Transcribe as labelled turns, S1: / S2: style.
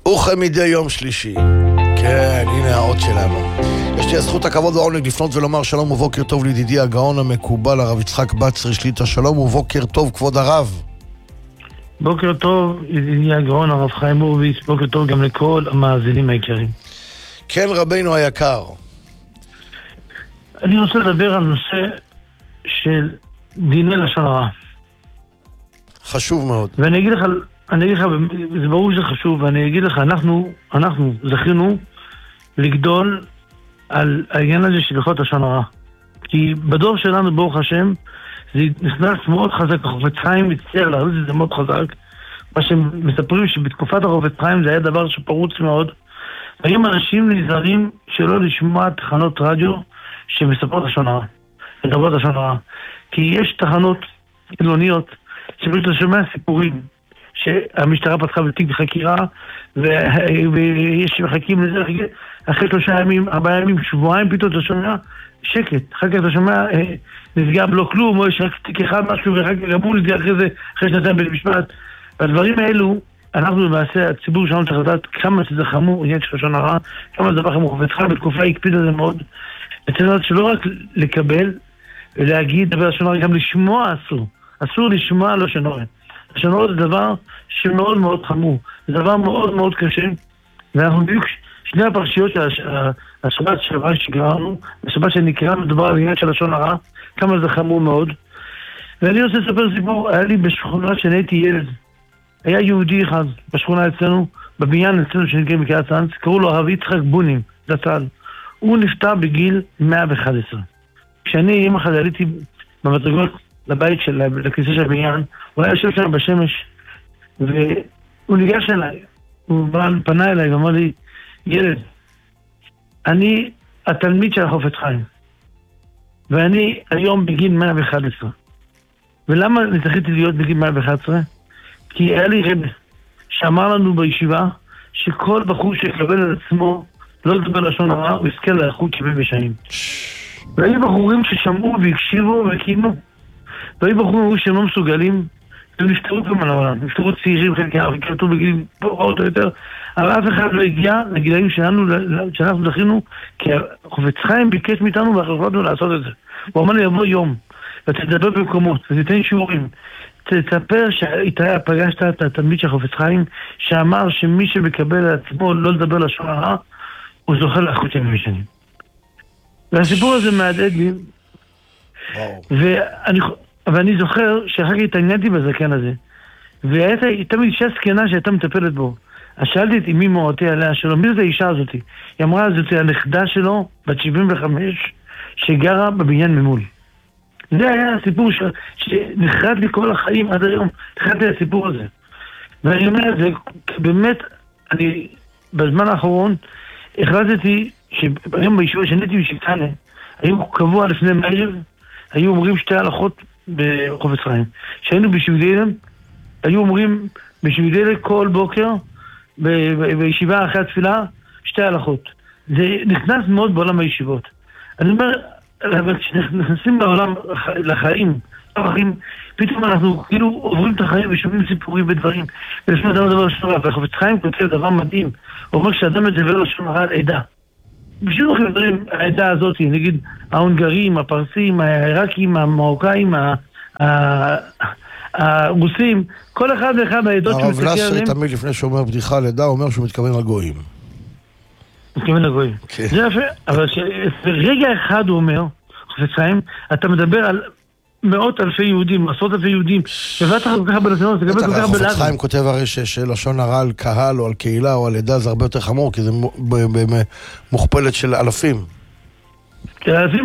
S1: וכמדי יום שלישי. כן, הנה האות שלנו. יש לי הזכות, הכבוד והעונג לפנות ולומר שלום ובוקר טוב לידידי הגאון המקובל הרב יצחק בצרי שליט"א. שלום ובוקר טוב כבוד הרב.
S2: בוקר טוב ידידי הגאון הרב חיים הורוביץ, בוקר טוב גם לכל המאזינים היקרים.
S1: כן רבינו היקר.
S2: אני רוצה לדבר על נושא של דיני לשון הרע.
S1: חשוב מאוד.
S2: ואני אגיד לך, זה ברור שזה חשוב, ואני אגיד לך, אנחנו זכינו לגדול על העניין הזה של הלכות לשון הרע. כי בדור שלנו, ברוך השם, זה נכנס מאוד חזק. החפץ חיים מצטער להריץ את זה מאוד חזק. מה שמספרים שבתקופת החפץ חיים זה היה דבר שפרוץ מאוד. והיום אנשים נזהרים שלא לשמוע תחנות רדיו שמספרות לשון הרע. מדברות לשון הרע. כי יש תחנות חילוניות שבאמת לשמוע סיפורים שהמשטרה פתחה בתיק בחקירה, ויש מחכים לזה אחרי 3 ימים, 4 ימים, שבועיים, פתאום אתה שומע שקט, אחר כך אתה שומע נסגר בלא כלום, או יש רק תיק אחד משהו, ואחר כך גמרו לזה אחרי זה, אחרי שנתיים בית משפט. והדברים האלו, אנחנו למעשה, הציבור שלנו צריך לדעת כמה שזה חמור, עניין של לשון הרע, כמה זה דבר חמור, ותך בתקופה הקפיד על זה מאוד, וצריך לדעת שלא רק לקבל ולהגיד, דבר לשון הרע, גם לשמוע אסור לשמוע לשון הרע. לשון הרע זה דבר שמאוד מאוד חמור, זה דבר מאוד מאוד קשה, ואנחנו בדיוק שני הפרשיות של השבת שעברה שקראנו, השבת שנקרא מדובר על עניין של לשון הרע, כמה זה חמור מאוד. ואני רוצה לספר סיפור, היה לי בשכונה שנהייתי ילד, היה יהודי אחד בשכונה אצלנו, בבניין אצלנו שנקרא מקריית צאנז, קראו לו הרב יצחק בונים, זצ"ל. הוא נפטר בגיל 111. כשאני יום אחד עליתי במדרגות לבית לכניסה של הבניין, הוא היה יושב שם בשמש, והוא ניגש אליי, הוא פנה אליי ואמר לי, ילד, אני התלמיד של החפץ חיים, ואני היום בגיל 111. ולמה זכיתי להיות בגיל 111? כי היה לי רב שאמר לנו בישיבה שכל בחור שיקבל על עצמו לא לדבר לשון הרע, הוא יזכה לאיכות שווה בשנים. והיו בחורים ששמעו והקשיבו והקימו, והיו בחורים שהם לא מסוגלים, הם נפטרו גם על העולם, נפטרו צעירים, חלקם בגילים פחות או יותר, אבל אף אחד לא הגיע לגילאים שאנחנו זכינו, כי החפץ חיים ביקש מאיתנו והחלטנו לעשות את זה. הוא אמר לי, יבוא יום, ותדבר במקומות, ותתן שיעורים, תספר שאיתה פגשת את התלמיד של החפץ חיים, שאמר שמי שמקבל על עצמו לא לדבר לשון הרע, הוא זוכה לאיכות שווה בשנים. והסיפור הזה מהדהד לי, ואני זוכר שאחר כך התעניינתי בזקן הזה, והייתה לי אישה זקנה שהייתה מטפלת בו. אז שאלתי את אמי מורתי עליה שלו, מי זאת האישה הזאת? היא אמרה, זאת הנכדה שלו, בת 75, שגרה בבניין ממול. זה היה הסיפור שנחרד לי כל החיים עד היום, נחרד לי הסיפור הזה. ואני אומר, זה באמת, אני בזמן האחרון החלטתי שהיום בישיבה שנהייתי בשקטנה, היו קבוע לפני מערב, היו אומרים 2 הלכות בחפץ חיים. כשהיינו בשבידלם, היו אומרים בשבידלם כל בוקר, בישיבה אחרי התפילה, 2 הלכות. זה נכנס מאוד בעולם הישיבות. אני אומר, כשנכנסים לעולם, לחיים, פתאום אנחנו כאילו עוברים את החיים ושומעים סיפורים ודברים. ולפני אדם דבר לשון הרע, והחפץ חיים כותב דבר מדהים. הוא אומר שאדם מדבר לשון הרע על עדה. בשביל אנחנו מדברים, העדה הזאת, נגיד ההונגרים, הפרסים, העיראקים, המרוקאים, הרוסים, כל אחד ואחד העדות שהוא מסתכל עליהם.
S1: הרב נאסר תמיד לפני שהוא אומר בדיחה על עדה, הוא אומר שהוא מתכוון לגויים.
S2: מתכוון לגויים. זה יפה, אבל רגע אחד הוא אומר, חפץ חיים, אתה מדבר על מאות אלפי יהודים, עשרות אלפי יהודים, ובאת כל כך בלשון, זה גבל כל כך בלעד.
S1: חפץ חיים כותב הרי שלשון הרע על קהל או על קהילה או על עדה זה הרבה יותר חמור, כי זה מוכפלת של אלפים.
S2: אלפים